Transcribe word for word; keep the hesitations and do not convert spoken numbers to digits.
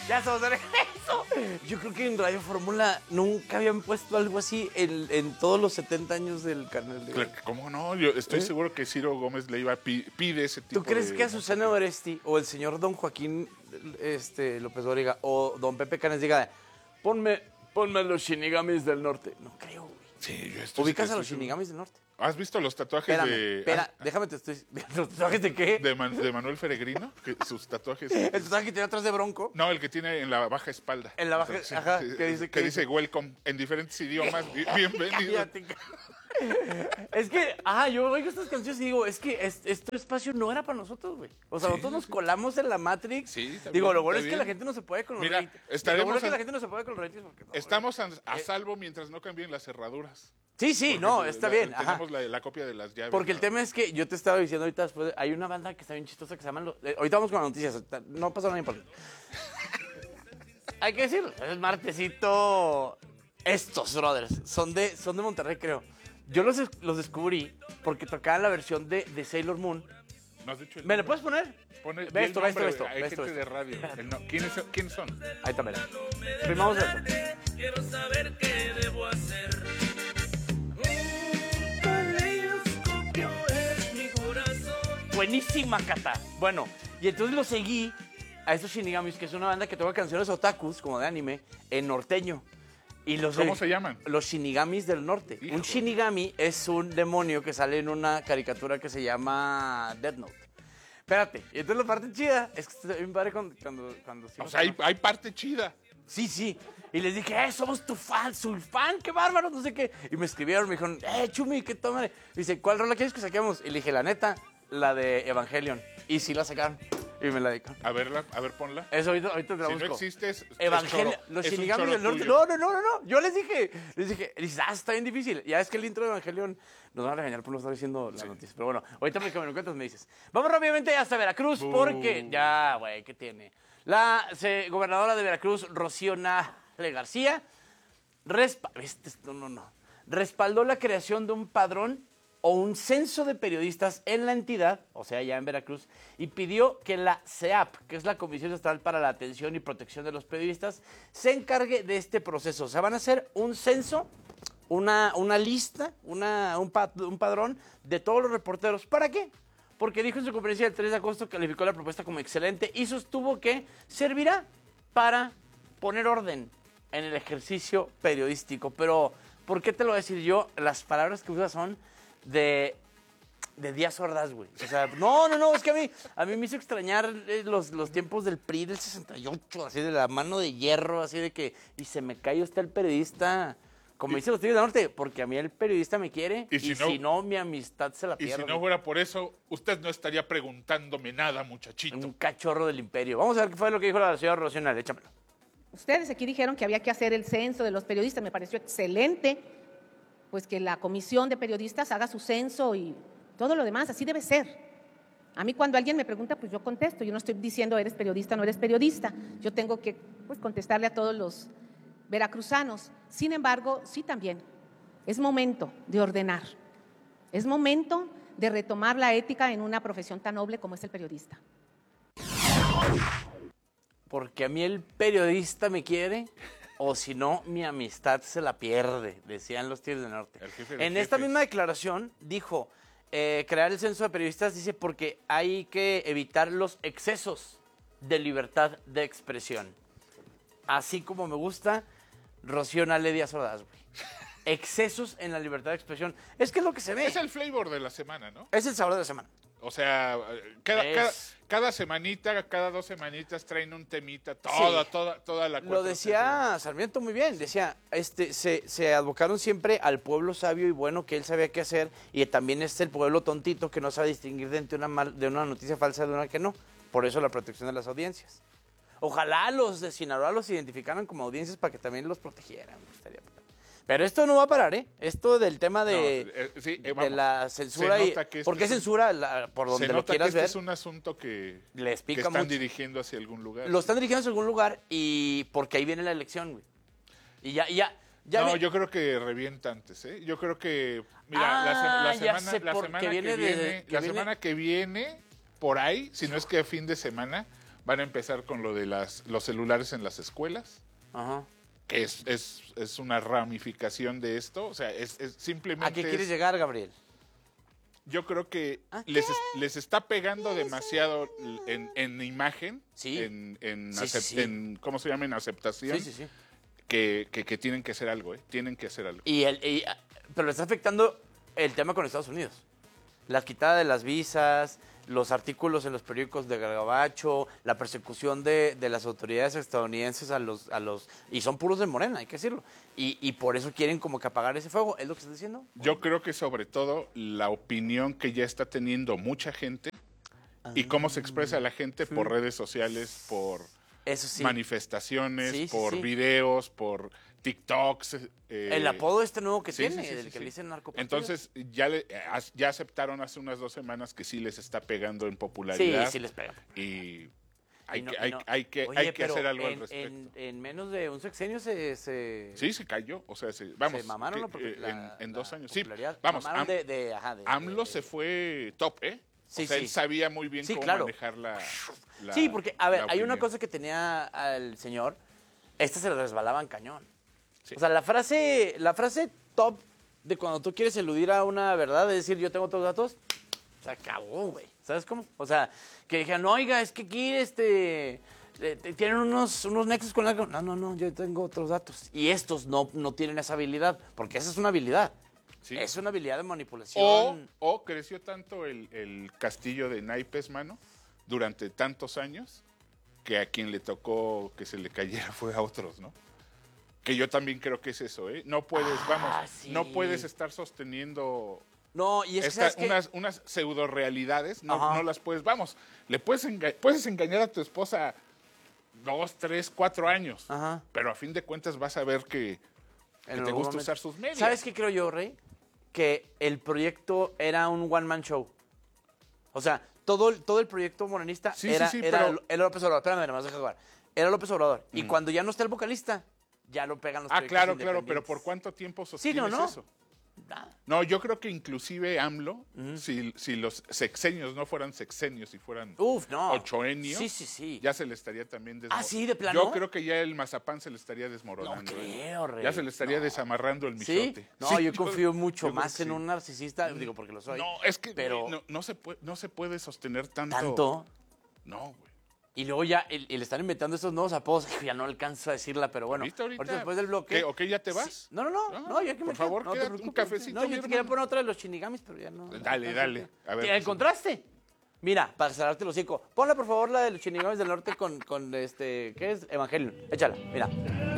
Ya estamos de regreso. Yo creo que en Radio Fórmula nunca habían puesto algo así en, en todos los setenta años del canal. De... Claro, ¿cómo no? Yo estoy ¿Eh? seguro que Ciro Gómez le iba a pi pide ese tipo de... ¿Tú crees de... que a Susana Oresti o el señor don Joaquín este, López Dóriga o don Pepe Canes diga, ponme, ponme los Shinigamis del norte? No creo, güey. Sí, yo estoy... ¿Ubicas a los Shinigamis del norte? ¿Has visto los tatuajes Espérame, de...? Espera, ah, déjame te estoy... ¿Los tatuajes de qué? De, Man, de Manuel Feregrino, que sus tatuajes... ¿El tatuaje que tiene atrás de Bronco? No, el que tiene en la baja espalda. En la baja, Entonces, ajá, sí, que dice... Que dice, dice welcome, en diferentes idiomas, bienvenido. Es que, ah, yo oigo estas canciones y digo, es que es, este espacio no era para nosotros, güey. O sea, sí, nosotros nos colamos en la Matrix. Sí, también, digo, lo bueno es bien. que la gente no se puede con los Mira, ratings. estaremos Lo bueno a... es que la gente no se puede con los ratings porque no, estamos a, a salvo mientras no cambien las cerraduras. Sí, sí, porque no, está la, bien. Tenemos ajá. La, la copia de las llaves. Porque el ¿no? tema es que yo te estaba diciendo ahorita después, hay una banda que está bien chistosa que se llama... Los, eh, ahorita vamos con las noticias, no pasa nada importante. Hay que decirlo, es martesito. Estos brothers son de, son de Monterrey, creo. Yo los, los descubrí porque tocaban la versión de, de Sailor Moon. ¿No has dicho el ¿Me lo puedes poner? Pone, ve esto, ve esto, ve esto. Hay ve gente esto, de radio. El no. ¿Quiénes, ¿Quiénes son? Ahí está, mira. Primamos eso. Quiero saber qué debo hacer. Buenísima, Cata. Bueno, y entonces lo seguí a estos Shinigamis, que es una banda que toca canciones otakus, como de anime, en norteño. Y los, ¿Cómo se llaman? Los Shinigamis del norte. Hijo. Un Shinigami es un demonio que sale en una caricatura que se llama Death Note. Espérate, y entonces la parte chida es que está bien padre cuando... cuando, cuando o sea, hay, hay parte chida. Sí, sí. Y les dije, eh, somos tu fan, soy fan, qué bárbaro, no sé qué. Y me escribieron, me dijeron, eh, Chumi, qué toma. Dice, ¿cuál rola quieres que saquemos? Y le dije, la neta, la de Evangelion. Y sí la sacaron. Y me la dedicaron. A verla, a ver, ponla. Eso ahorita, ahorita te la si busco. no existes, Evangelion, es choro, los es Shinigamis del norte. No, no, no, no, no. Yo les dije, les dije, dices, ah, está bien difícil. Ya es que el intro de Evangelion nos van a regañar por no estar diciendo las sí. noticias. Pero bueno, ahorita me, me lo cuentas, me dices. Vamos rápidamente hasta Veracruz, uh. porque ya, güey, ¿qué tiene? La se, gobernadora de Veracruz, Rocío Nale García, respa este, no, no, no, respaldó la creación de un padrón o un censo de periodistas en la entidad, o sea, ya en Veracruz, y pidió que la C E A P, que es la Comisión Estatal para la Atención y Protección de los Periodistas, se encargue de este proceso. O sea, van a hacer un censo, una, una lista, una, un, pad, un padrón de todos los reporteros. ¿Para qué? Porque dijo en su conferencia del tres de agosto, calificó la propuesta como excelente y sostuvo que servirá para poner orden en el ejercicio periodístico. Pero, ¿por qué te lo voy a decir yo? Las palabras que usa son de, de Díaz Ordaz, güey. O sea, no, no, no, es que a mí, a mí me hizo extrañar los, los tiempos del P R I del sesenta y ocho, así de la mano de hierro, así de que, y se me cae usted el periodista, como dicen los Tigres del Norte, porque a mí el periodista me quiere, y si, y no, si no, mi amistad se la pierde. Y si no fuera por eso, usted no estaría preguntándome nada, muchachito. Un cachorro del imperio. Vamos a ver qué fue lo que dijo la señora Rocío Nale, échamelo. Ustedes aquí dijeron que había que hacer el censo de los periodistas, me pareció excelente, pues que la comisión de periodistas haga su censo y todo lo demás, así debe ser. A mí cuando alguien me pregunta, pues yo contesto, yo no estoy diciendo eres periodista, no eres periodista, yo tengo que pues, contestarle a todos los veracruzanos. Sin embargo, sí también, es momento de ordenar, es momento de retomar la ética en una profesión tan noble como es el periodista. Porque a mí el periodista me quiere, o si no, mi amistad se la pierde, decían los Tigres del Norte. En esta misma declaración dijo, eh, crear el censo de periodistas, dice, porque hay que evitar los excesos de libertad de expresión. Así como me gusta Rocío Nale Díaz Ordaz, güey. Excesos en la libertad de expresión. Es que es lo que se ve. Es el flavor de la semana, ¿no? Es el sabor de la semana. O sea, cada, es... cada, cada semanita, cada dos semanitas traen un temita, toda, sí. toda, toda la Lo decía Sarmiento muy bien, decía, este, se, se advocaron siempre al pueblo sabio y bueno que él sabía qué hacer, y también es el pueblo tontito que no sabe distinguir de una, mal, de una noticia falsa de una que no. Por eso la protección de las audiencias. Ojalá los de Sinaloa los identificaran como audiencias para que también los protegieran. Estaría... Pero esto no va a parar, ¿eh? Esto del tema de, no, eh, sí, eh, de la censura. Y, ¿por qué censura? La, por donde se lo nota quieras que este ver. Es un asunto que, les pica que están mucho. dirigiendo hacia algún lugar. Lo están dirigiendo hacia algún lugar y porque ahí viene la elección, güey. Y ya, ya. ya no, ve... yo creo que revienta antes, ¿eh? Yo creo que, mira, ah, la, la, ya semana, sé la semana que viene, viene, de, que la viene... semana que viene, por ahí, si no es que a fin de semana, van a empezar con lo de las, los celulares en las escuelas, Ajá. que es, es, es una ramificación de esto. O sea, es, es simplemente... ¿A qué quieres es- llegar, Gabriel? Yo creo que ¿A les, es- les está pegando demasiado en, en imagen, Sí. en, en, Sí, sí, acep- sí. en, ¿cómo se llama? En aceptación, Sí, sí, sí. Que, que, que tienen que hacer algo, ¿eh? Tienen que hacer algo. Y el, y- pero le está afectando el tema con Estados Unidos. La quitada de las visas, los artículos en los periódicos de Gabacho, la persecución de, de las autoridades estadounidenses a los, a los... Y son puros de Morena, hay que decirlo. Y, y por eso quieren como que apagar ese fuego. ¿Es lo que estás diciendo? Yo creo que sobre todo la opinión que ya está teniendo mucha gente y cómo se expresa la gente por redes sociales, por Eso sí. manifestaciones, Sí, sí, por sí. videos, por TikToks. eh, El apodo este nuevo que sí, tiene, sí, sí, del sí, que sí. le dicen narcopatrullas. Entonces ya, le- as- ya aceptaron hace unas dos semanas que sí les está pegando en Sí, popularidad. sí les pega. Y hay, Y no- que, y hay, no- hay que, Oye, hay que pero hacer algo en, al respecto. En, en menos de un sexenio se... se... Sí, se cayó. O sea, se, vamos. se mamaron, que, ¿no? Porque eh, la- en, en dos la años. Sí, popularidad- vamos. mamaron Am- de, de- ajá, de- AMLO de- se fue top, ¿eh? Sí, o sea, sí. él sabía muy bien Sí, cómo claro. manejar la, la- Sí, porque, a ver, la hay una opinión. cosa que tenía al señor, esta se le resbalaban cañón. Sí. O sea, la frase, la frase top de cuando tú quieres eludir a una verdad, es decir, yo tengo otros datos, se acabó, güey. ¿Sabes cómo? O sea, que dijeran, no, oiga, es que aquí, este, eh, te- tienen unos, unos nexos con algo. No, no, no, yo tengo otros datos. Y estos no, no tienen esa habilidad, porque esa es una habilidad. Sí. Es una habilidad de manipulación. O, o creció tanto el, el castillo de naipes, mano, durante tantos años, que a quien le tocó que se le cayera fue a otros, ¿no? Que yo también creo que es eso, ¿eh? No puedes, Ah, vamos, sí. no puedes estar sosteniendo No, y es que, esta- ¿sabes qué? unas, unas pseudo realidades, no, Ajá. no las puedes, vamos, le puedes, enga- puedes engañar a tu esposa dos, tres, cuatro años, Ajá. pero a fin de cuentas vas a ver que, que En te algún gusta momento. usar sus medios. ¿Sabes qué creo yo, Rey? Que el proyecto era un one-man show. O sea, todo, el- todo el proyecto morenista Sí, sí, era, sí, era, pero- era López Obrador. Espérame, nomás deja jugar. Era López Obrador. Y cuando ya no está el vocalista, ya lo pegan los Ah, proyectos claro, claro, pero independientes. ¿por cuánto tiempo Sí, sostienes no, no. eso? Nada. No, yo creo que inclusive AMLO, si, si los sexenios no fueran sexenios y fueran Uf, no. ochoenios, Sí, sí, sí. ya se le estaría también ¿Ah, desmoronando. sí, de plano? Yo creo que ya el mazapán se le estaría desmoronando. No ¿eh? creo, Rey. Ya se le estaría No. desamarrando el ¿Sí? michote. No, Sí, yo confío mucho yo creo más que en sí. un narcisista, digo, porque lo soy. No, es que pero güey, no, no se puede, no se puede sostener tanto. tanto. No, güey. Y luego ya, y, y le están inventando estos nuevos apodos. Ya no alcanzo a decirla, pero bueno. ¿Ahorita, ahorita? después del bloque. ¿Qué, ¿Ok, ya te vas? Sí. No, no, no, Ah, no, ya que por me favor, quedo. No te quédate un preocupes. cafecito, No, yo mi te quería hermano. poner otra de los shinigamis, pero ya no. Dale, dale. A ver, ¿Ya encontraste? Mira, para cerrarte los hocico. Ponle, por favor, la de los shinigamis del norte con, con este, ¿qué es? Evangelion. Échala, mira.